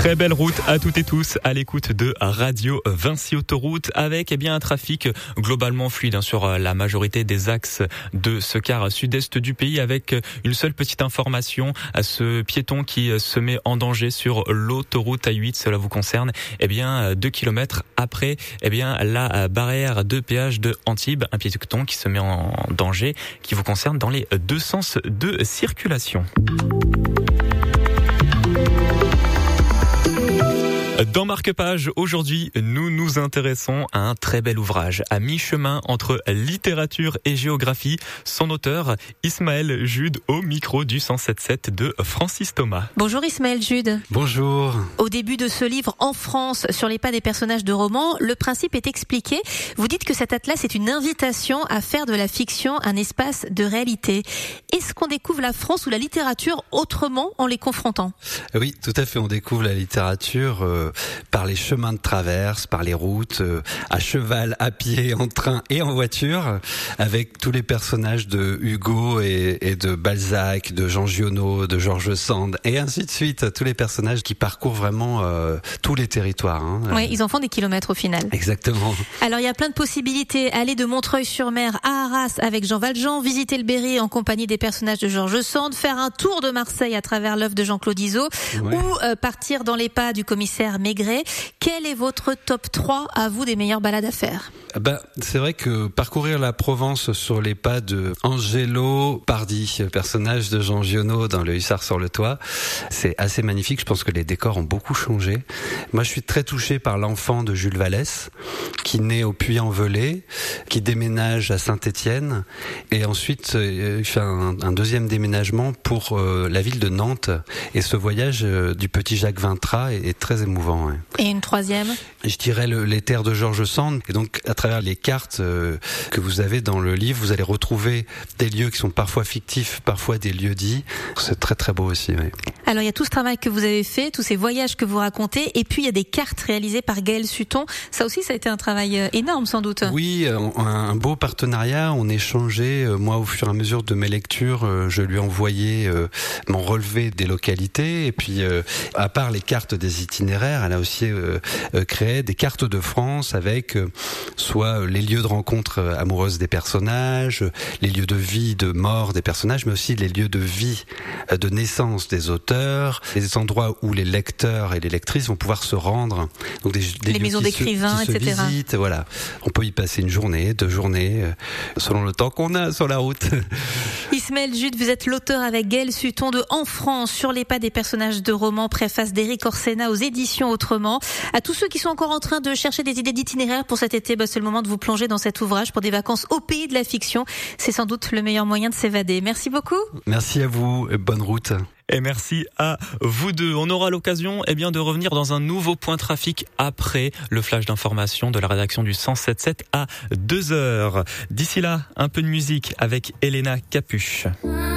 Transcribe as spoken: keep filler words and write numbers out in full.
Très belle route à toutes et tous à l'écoute de Radio Vinci Autoroute avec eh bien un trafic globalement fluide hein, sur la majorité des axes de ce quart sud-est du pays avec une seule petite information à ce piéton qui se met en danger sur l'autoroute A huit. Cela vous concerne eh bien deux kilomètres après eh bien la barrière de péage de Antibes, un piéton qui se met en danger qui vous concerne dans les deux sens de circulation. Dans Marque-Page, aujourd'hui, nous nous intéressons à un très bel ouvrage, à mi-chemin entre littérature et géographie. Son auteur, Ismaël Jude, au micro du cent sept sept de Francis Thomas. Bonjour Ismaël Jude. Bonjour. Au début de ce livre, En France, sur les pas des personnages de romans, le principe est expliqué. Vous dites que cet atlas est une invitation à faire de la fiction un espace de réalité. Est-ce qu'on découvre la France ou la littérature autrement en les confrontant ? Oui, tout à fait. On découvre la littérature euh, par les chemins de traverse, par les routes, euh, à cheval, à pied, en train et en voiture, avec tous les personnages de Hugo et, et de Balzac, de Jean Giono, de George Sand, et ainsi de suite. Tous les personnages qui parcourent vraiment euh, tous les territoires. Hein. Oui, ils en font des kilomètres au final. Exactement. Alors, il y a plein de possibilités. Aller de Montreuil-sur-Mer à Arras avec Jean Valjean, visiter le Berry en compagnie des personnages de George Sand, faire un tour de Marseille à travers l'œuvre de Jean-Claude Izzo, ouais. ou euh, partir dans les pas du commissaire Maigret. Quel est votre top trois à vous des meilleures balades à faire ? Ben, c'est vrai que parcourir la Provence sur les pas de Angelo Pardi, personnage de Jean Giono dans Le Hussard sur le toit, c'est assez magnifique. Je pense que les décors ont beaucoup changé. Moi, je suis très touché par l'enfant de Jules Vallès, qui naît au Puy-en-Velay, qui déménage à Saint-Étienne, et ensuite euh, fait un, un deuxième déménagement pour euh, la ville de Nantes. Et ce voyage euh, du petit Jacques Vintras est, est très émouvant. Ouais. Et une troisième ? Je dirais le, les terres de George Sand. Et donc, à travers les cartes euh, que vous avez dans le livre, vous allez retrouver des lieux qui sont parfois fictifs, parfois des lieux dits. C'est très très beau aussi. Oui. Alors, il y a tout ce travail que vous avez fait, tous ces voyages que vous racontez, et puis il y a des cartes réalisées par Gaël Sutton. Ça aussi, ça a été un travail énorme, sans doute. Oui, un, un beau partenariat. On échangeait. Moi, au fur et à mesure de mes lectures, je lui envoyais euh, mon relevé des localités. Et puis, euh, à part les cartes des itinéraires, elle a aussi euh, euh, créé des cartes de France avec euh, soit les lieux de rencontre amoureuse des personnages, les lieux de vie, de mort des personnages, mais aussi les lieux de vie, de naissance des auteurs, les endroits où les lecteurs et les lectrices vont pouvoir se rendre. Donc des, des les maisons d'écrivains, et cetera. Visitent, voilà. On peut y passer une journée, deux journées, selon le temps qu'on a sur la route. Ismaël Jude, vous êtes l'auteur avec Gaël Sutton de En France, sur les pas des personnages de romans, préface d'Éric Orsena aux éditions Autrement. À tous ceux qui sont encore en train de chercher des idées d'itinéraire pour cet été, bah c'est le moment de vous plonger dans cet ouvrage pour des vacances au pays de la fiction. C'est sans doute le meilleur moyen de s'évader. Merci beaucoup. Merci à vous et bonne route. Et merci à vous deux. On aura l'occasion eh bien, de revenir dans un nouveau point trafic après le flash d'information de la rédaction du cent sept sept à deux heures. D'ici là, un peu de musique avec Elena Capuche.